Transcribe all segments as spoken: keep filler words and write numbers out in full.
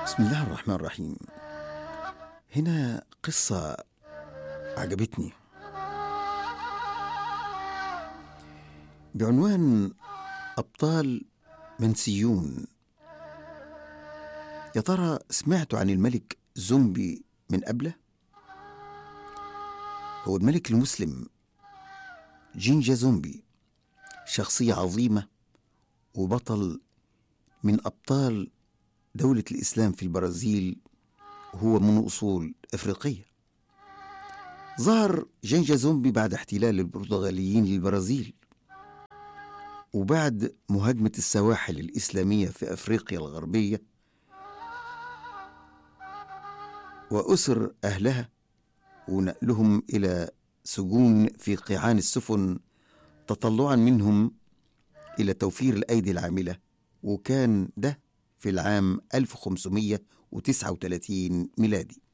بسم الله الرحمن الرحيم. هنا قصة عجبتني بعنوان أبطال منسيون. يا ترى سمعتوا عن الملك زومبي من قبله؟ هو الملك المسلم جينجا زومبي، شخصية عظيمة وبطل من أبطال دولة الإسلام في البرازيل، وهو من أصول إفريقية. ظهر جينجا زومبي بعد احتلال البرتغاليين للبرازيل، وبعد مهاجمة السواحل الإسلامية في أفريقيا الغربية وأسر أهلها ونقلهم إلى سجون في قيعان السفن تطلعا منهم إلى توفير الأيدي العاملة. وكان ده في العام ألف وخمسمائة وتسعة وثلاثين ميلادي.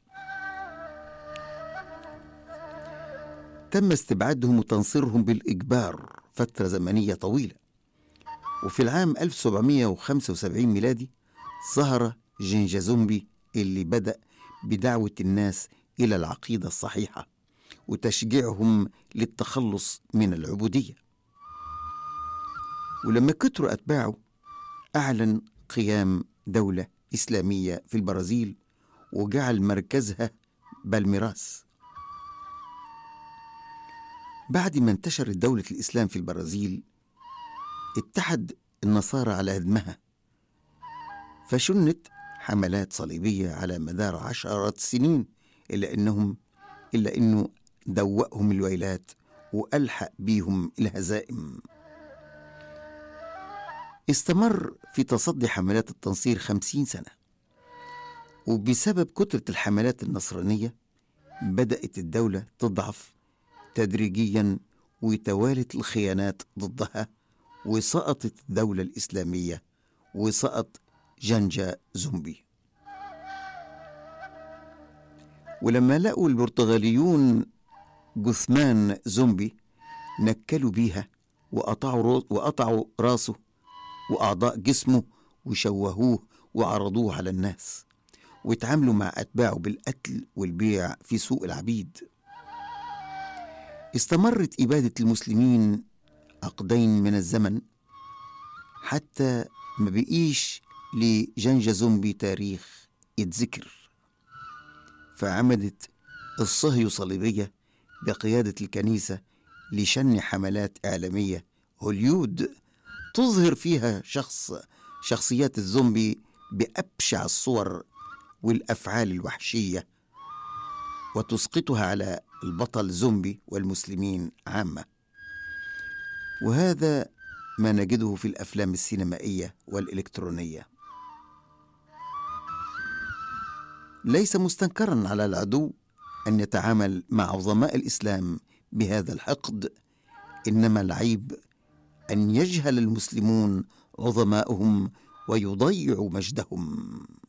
تم استبعادهم وتنصيرهم بالإجبار فترة زمنية طويلة، وفي العام ألف وسبعمائة وخمسة وسبعين ميلادي ظهر جينجا زومبي اللي بدأ بدعوة الناس إلى العقيدة الصحيحة وتشجيعهم للتخلص من العبودية. ولما كتروا أتباعه أعلن قيام دولة إسلامية في البرازيل وجعل مركزها بالميراس. بعد ما انتشرت دولة الإسلام في البرازيل اتحد النصارى على هدمها، فشنت حملات صليبية على مدار عشرات السنين، إلا إنهم إلا إنه دوأهم الويلات وألحق بيهم الهزائم. استمر في تصدي حملات التنصير خمسين سنة، وبسبب كثرة الحملات النصرانية بدأت الدولة تضعف تدريجيا وتوالت الخيانات ضدها، وسقطت الدولة الإسلامية وسقط جينجا زومبي. ولما لقوا البرتغاليون جثمان زومبي نكلوا بيها وقطعوا وقطعوا راسه وأعضاء جسمه وشوهوه وعرضوه على الناس، واتعاملوا مع أتباعه بالقتل والبيع في سوق العبيد. استمرت إبادة المسلمين عقدين من الزمن حتى ما بقيش لجينجا زومبي تاريخ يتذكر، فعمدت الصهيو صليبية بقيادة الكنيسة لشن حملات إعلامية هوليود تظهر فيها شخص شخصيات الزومبي بأبشع الصور والأفعال الوحشية، وتسقطها على البطل زومبي والمسلمين عامة. وهذا ما نجده في الأفلام السينمائية والإلكترونية. ليس مستنكرا على العدو أن يتعامل مع عظماء الإسلام بهذا الحقد، إنما العيب أن يجهل المسلمون عظماءهم ويضيعوا مجدهم.